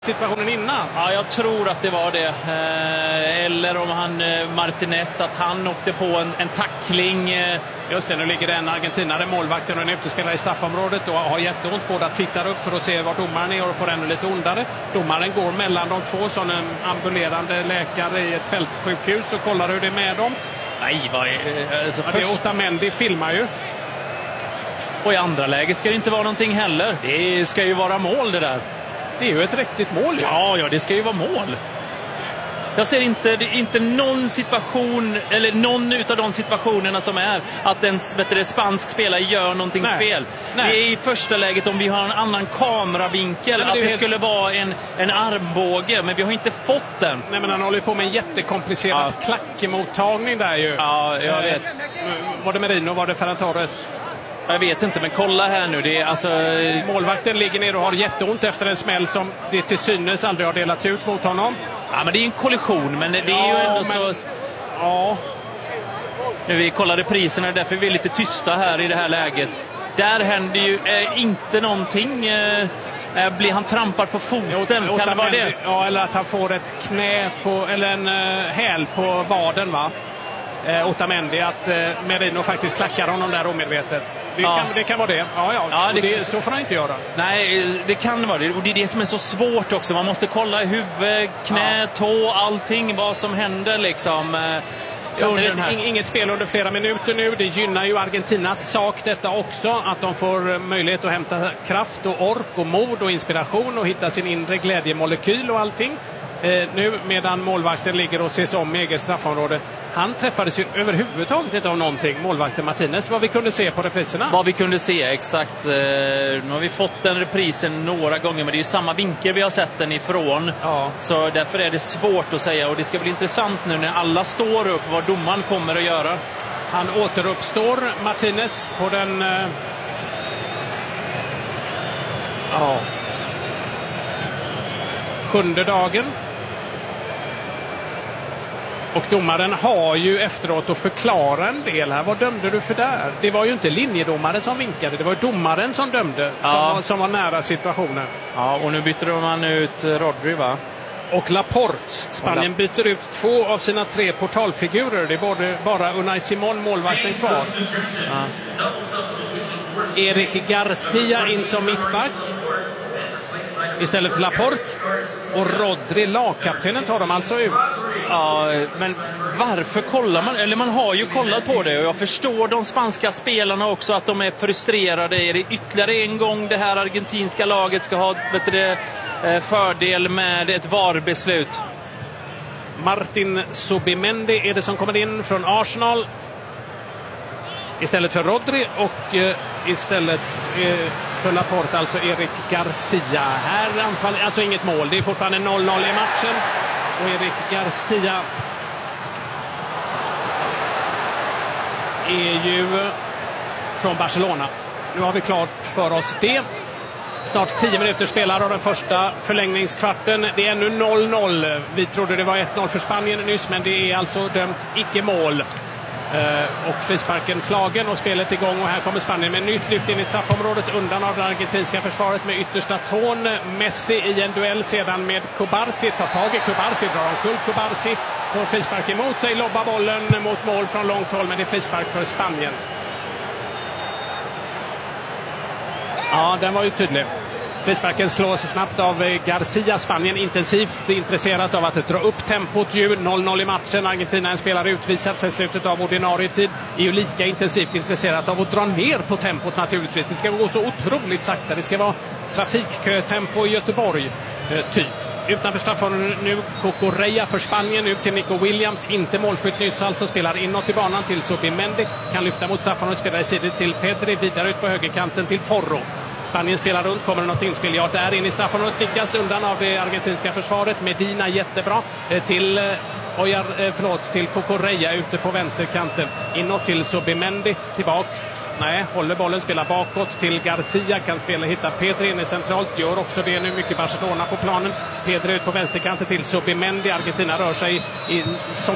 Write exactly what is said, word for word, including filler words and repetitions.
situationen innan. Ja, jag tror att det var det. Eh, eller om han eh, Martinez, att han åkte på en, en tackling. Eh. Just det, nu ligger det en argentinare, målvakten och en utespelare i straffområdet och har jätteont. Båda tittar upp för att se var domaren är och får ännu lite ondare. Domaren går mellan de två som en ambulerande läkare i ett fältsjukhus och kollar hur det är med dem. Nej, vad är alltså, ja, först... det är Otamendi filmar ju. Och i andra läge ska det inte vara någonting heller. Det ska ju vara mål det där. Det är ju ett riktigt mål. Ja, ja, ja det ska ju vara mål. Jag ser inte, det, inte någon situation, eller någon utav de situationerna som är att en bättre spansk spelare gör någonting Nej. fel. Nej. Det är i första läget om vi har en annan kameravinkel. Nej, att det, det helt... skulle vara en, en armbåge, men vi har inte fått den. Nej, men han håller på med en jättekomplicerad ja. klackmottagning där ju. Ja, jag eh, vet. Var det Merino, var det Ferran Torres? Jag vet inte, men kolla här nu. Det är alltså... Målvakten ligger ner och har jätteont efter en smäll som det till synes aldrig har delats ut mot honom. Ja, men det är en kollision, men det är ja, ju ändå men... så... Ja. Nu vi kollade priserna, därför är vi lite tysta här i det här läget. Där händer ju eh, inte någonting. Eh, blir han trampad på foten? Jo, kan det vara det? Ja, eller att han får ett knä på, eller en uh, häl på vaden, va? Eh, Otamendi, att eh, Merino faktiskt klackar honom där omedvetet. Det, ja. kan, det kan vara det. Ja, ja. ja det, det, så får han inte göra. Nej, det kan vara det. Och det är det som är så svårt också. Man måste kolla huvud, knä, ja. tå, allting, vad som händer liksom. Eh, så det är inget spel under flera minuter nu. Det gynnar ju Argentinas sak detta också. Att de får möjlighet att hämta kraft och ork och mod och inspiration och hitta sin inre glädjemolekyl och allting. Eh, nu medan målvakten ligger och ses om i eget straffområde. Han träffades ju överhuvudtaget inte av någonting, målvakten Martinez, vad vi kunde se på repriserna. Vad vi kunde se, exakt. Eh, nu har vi fått den reprisen några gånger, men det är ju samma vinkel vi har sett den ifrån. Ja. Så därför är det svårt att säga, och det ska bli intressant nu när alla står upp vad domaren kommer att göra. Han återuppstår, Martinez, på den... Eh... Ja. Sjunde dagen. Och domaren har ju efteråt att förklara en del här. Vad dömde du för där? Det var ju inte linjedomaren som vinkade. Det var domaren som dömde. Ja. Som, var, som var nära situationen. Ja, och nu byter man ut Rodri, va? Och Laporte. Spanien byter ut två av sina tre portalfigurer. Det är både, bara Unai Simon, målvakten, kvar. Ja. Eric Garcia in som mittback istället för Laporte. Och Rodri, lagkaptenen, tar de alltså ut. Ja, men varför kollar man? Eller man har ju kollat på det, och jag förstår de spanska spelarna också, att de är frustrerade. Är det ytterligare en gång det här argentinska laget ska ha bättre fördel med ett V A R-beslut? Martin Zubimendi är det som kommer in från Arsenal istället för Rodri, och eh, istället eh, för Laporte alltså Eric Garcia. Här anfall, alltså inget mål, det är fortfarande noll noll i matchen, och Eric Garcia är ju från Barcelona. Nu har vi klart för oss det. Snart tio minuter spelar av den första förlängningskvarten. Det är ännu noll noll. Vi trodde det var ett noll för Spanien nyss, men det är alltså dömt icke-mål. Uh, och frisparken slagen och spelet igång, och här kommer Spanien med nytt lyft in i straffområdet undan av det argentinska försvaret med yttersta tån. Messi i en duell sedan med Kubarsi, tar tag i Kubarsi, drar omkull Kubarsi, får frispark emot sig, lobbar bollen mot mål från långt håll, men det är frispark för Spanien. Ja, den var ju tydlig. Frisparken slås snabbt av Garcia. Spanien intensivt intresserat av att dra upp tempot. noll noll i matchen. Argentina, en spelare utvisad sedan slutet av ordinarie tid, är ju lika intensivt intresserat av att dra ner på tempot naturligtvis. Det ska gå så otroligt sakta. Det ska vara trafikkötempo i Göteborg, typ. Utanför straffområdet nu Cucurella för Spanien, ut till Nico Williams, inte målskytt nyss, alltså spelar inåt i banan till Zubimendi, kan lyfta mot straffområdet, spelar i sidor till Pedri, vidare ut på högerkanten till Porro. Spanien spelar runt, kommer det något inspel? Ja, där in i straffområdet, nickas undan av det argentinska försvaret. Medina jättebra till Ojar, förlåt, till Cucurella ute på vänsterkanten. Inåt till Zubimendi, tillbaks. Nej, håller bollen, spelar bakåt till Garcia, kan spela, hitta Pedri inne centralt, gör också det nu, mycket Barcelona på planen. Pedri ut på vänsterkanten till Zubimendi. Argentina rör sig i, som